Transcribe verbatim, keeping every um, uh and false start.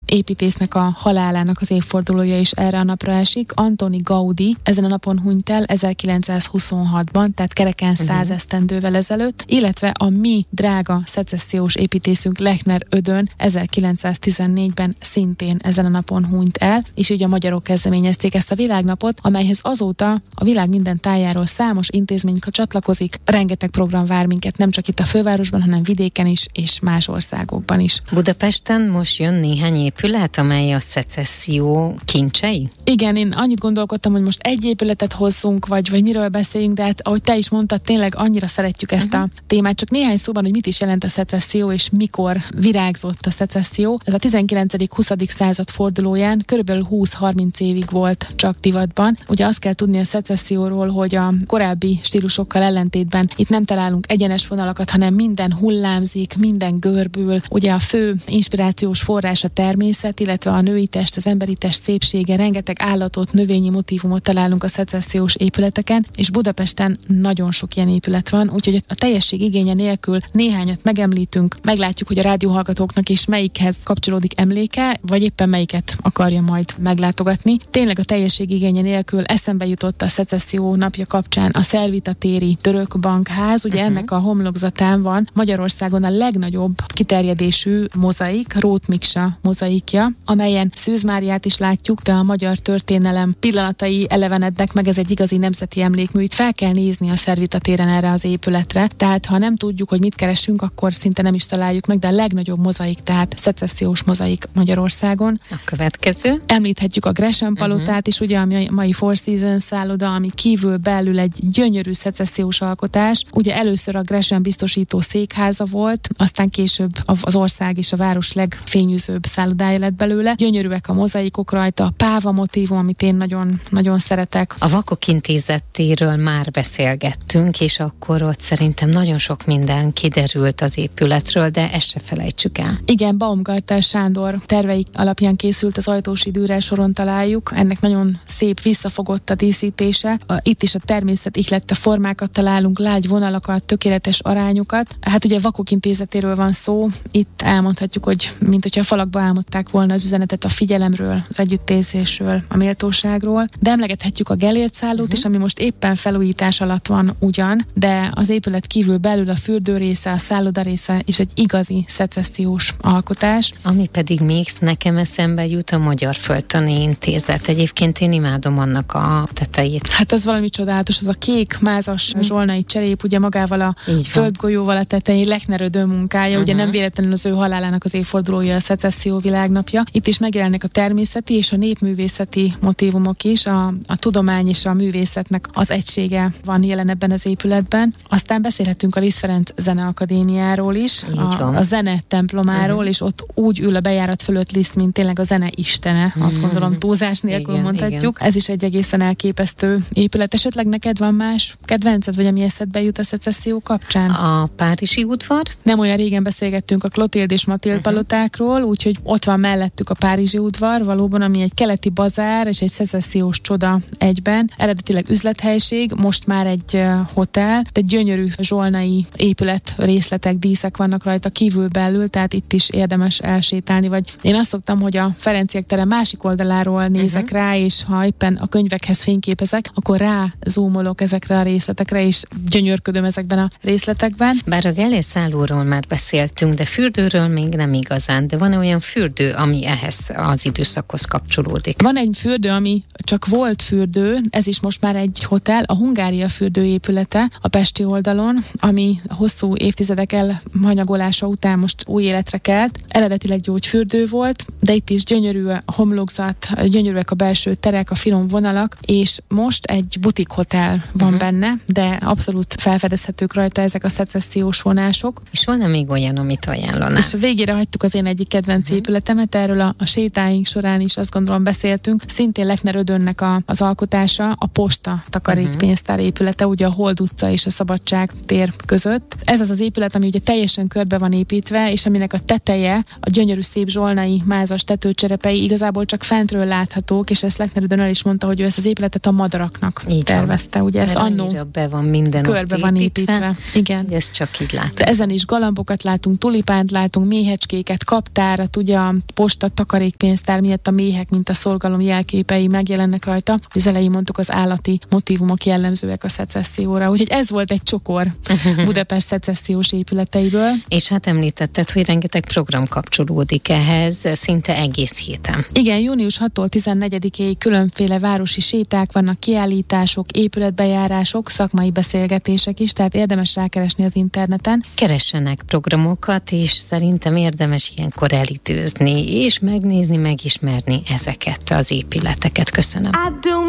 építésznek a halálának az évfordulója is erre a napra esik. Antoni Gaudi ezen a napon hunyt el ezerkilencszázhuszonhatban, tehát kereken száz uh-huh. esztendővel ezelőtt, illetve a mi drága szecessziós építészünk Lechner Ödön ezerkilencszáztizennégyben szintén ezen a napon hunyt el, és így a magyarok kezdeményezték ezt a világnapot, amelyhez azóta a világ minden tájáról számos intézmény csatlakozik, rengeteg program vár minket, nem csak itt a fővárosban, hanem vidéken is, és más országokban is. Budapesten most jön néhány épület, amely a szecesszió kincsei? Igen, én annyit gondolkodtam, hogy most egy épületet hozzunk, vagy, vagy miről beszéljünk, de hát ahogy te is mondtad, tényleg annyira szeretjük ezt uh-huh. a témát. Csak néhány szóban, hogy mit is jelent a szecesszió, és mikor virágzott a szecesszió. Ez a tizenkilencedik-huszadik század fordulóján körülbelül húsz-harminc évig volt csak divatban. Ugye azt kell tudni a szecesszióról, hogy a korábbi stílusokkal ellentétben itt nem találunk egyenes vonalakat, hanem minden hullámzik, minden görbül. Ugye a fő inspirációs forrás a természet, illetve a női test, az emberi test szépsége, rengeteg állatot, növényi motívumot találunk a szecessziós épületeken, és Budapesten nagyon sok ilyen épület van, úgyhogy a teljesség igénye nélkül néhányat megemlítünk, meglátjuk, hogy a rádióhallgatóknak is melyikhez kapcsolódik emléke, vagy éppen melyiket akarja majd meglátogatni. Tényleg a teljesség igénye nélkül eszembe jutott a szecesszió napja kapcsán a Szelvita téri török bankház, ugye uh-huh. ennek a homlokzatán van Magyarországon a legnagyobb kiterjedésű mozaik, Róth Miksa mozaikja, amelyen Szűz Máriát is látjuk, de a magyar történelem pillanatai elevenednek meg, ez egy igazi nemzeti emlékmű. Itt fel kell nézni a Szelvita téren erre az épületre, tehát ha nem tudjuk, hogy mit keresünk, akkor szinte nem is találjuk meg, de a legnagyobb mozaik, tehát szecessziós mozaik Magyarországon. A következő. Említhetjük a Gresham palotát uh-huh. is, ugye a mai Four Seasons szálloda, ami kívül belül egy gyönyörű szecessziós alkotás. Ugye először a Gresham biztosító székháza volt, aztán később az ország és a város legfényűzőbb szállodája lett belőle. Gyönyörűek a mozaikok rajta, a páva motívum, amit én nagyon, nagyon szeretek. A Vakok Intézetéről már beszélgettünk, és akkor ott szerintem nagyon sok minden kiderült az épületről, de ezt se felejtsük el. Igen, Baumgartner Sándor terveik alapján készült az Ajtósi Dűrrel soron találjuk. Ennek nagyon szép visszafogott a díszítése. Itt is a természet ihlette formákat találunk, lágy vonalakat, tökéletes arányokat. Hát ugye Vakok Intézetéről van szó, itt elmondhatjuk, hogy mint hogyha a falakba álmodták volna az üzenetet a figyelemről, az együttérzésről, a méltóságról, de emlegethetjük a Gellért szállót uh-huh. is, ami most éppen felújítás alatt van ugyan, de az épület kívül belül a fürdő része, a szálloda része is egy igazi szecessziós alkotás. Ami pedig még nekem eszembe jut, a Magyar Földtani Intézet. Egyébként én imádom annak a tetejét. Hát ez valami csodálatos, az a kék mázas hmm. zsolnai cserép, ugye magával a földgolyóval a tetején, Lechner Ödön munkája, uh-huh. ugye nem véletlenül az ő halálának az évfordulója a szecesszió világnapja. Itt is megjelennek a természeti és a népművészeti motívumok is, a, a tudomány és a művészetnek az egysége van jelen ebben az épületben. Aztán beszélhetünk a Liszt Ferenc Zeneakadémiáról is, a, a zene templomáról, uh-huh. és ott úgy ül a bejárat fölött Liszt, mint tényleg a zene istene, uh-huh. azt gondolom túlzás nélkül igen, mondhatjuk. Igen. Ez is egy egészen elképesztő épület. Esetleg neked van más kedvenced, vagy ami eszedbe jut a szecesszió kapcsán? A Párizsi udvar? Nem olyan régen beszélgettünk a Klotild és Matild uh-huh. palotákról, úgyhogy ott van mellettük a Párizsi udvar, valóban, ami egy keleti bazár és egy szecessziós csoda egyben. Eredetileg üzlethelység, most már egy uh, hotel, de gyönyörű zsolnai épület részletek, díszek vannak rajta kívül belül, tehát itt is érdemes elsétálni, vagy én azt szoktam, hogy a Ferenciek tere másik oldaláról nézek uh-huh. rá, és ha éppen a könyvekhez fényképezek, akkor rá zoomolok ezekre a részletekre, és gyönyörködöm ezekben a részletekben. Bár a Gellért szállóról már beszéltünk, de fürdőről még nem igazán, de van olyan fürdő, ami ehhez az időszakhoz kapcsolódik? Van egy fürdő, ami csak volt fürdő, ez is most már egy hotel, a Hungária fürdő épülete a pesti oldalon, ami hosszú évtizedek elhanyagolása után most új életre kelt. Eredetileg gyógyfürdő volt, de itt is gyönyörű a homlokzat, gyönyörűek a belső terek, a finom vonalak, és most egy butik hotel van uh-huh. benne, de abszolút felfedezhetők rajta ezek a szecessziós vonások. És van-e még olyan, amit ajánlanál? És végére hagytuk az én egyik kedvenc uh-huh. épületemet, erről a, a sétáink során is azt gondolom beszéltünk. Szintén Lechner Ödönnek a, az alkotása, a posta takarékpénztár épülete, ugye a Hold utca és a Szabadság tér között. Ez az az épület, ami ugye teljesen körbe van építve, és aminek a teteje, a gyönyörű szép zsolnai mázas tetőcserepei igazából csak fentről láthatók, és ezt Lechner Ödön el is mondta, hogy ő ezt az épületet a madaraknak így tervezte. Van. Ugye ezt annó be van minden körbe van építve. építve. Igen. Ez csak így látom. De ezen is galambokat látunk, tulipánt látunk, méhecskéket, kaptárat, ugye a posta, takarékpénztár miatt a méhek, mint a szorgalom jelképei megjelennek rajta. Az elején mondtuk, az állati motívumok jellemzőek a szecesszióra. Úgyhogy ez volt egy csokor Budapest szecessziós épületeiből. És hát említetted, hogy rengeteg program kapcsolódik ehhez, szinte egész héten. Igen, június hatodikától tizennegyedikéig különféle városi séták vannak, kiállítások, épületbejárások, szakmai beszélgetések is, tehát érdemes rákeresni az interneten. Keressenek programokat, és szerintem érdemes ilyenkor elidőzni, és megnézni, megismerni ezeket az épületeket. Köszönöm.